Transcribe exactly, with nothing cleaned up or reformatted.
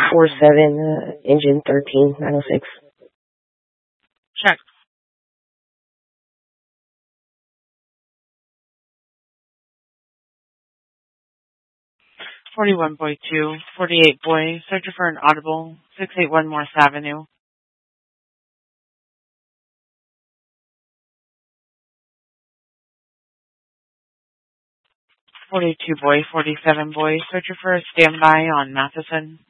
four seven, uh, engine thirteen, nine oh six. Check. forty-one boy two, forty-eight boy, searching for an audible, six eighty-one Morse Avenue. forty-two boy, forty-seven boy, searching for a standby on Matheson.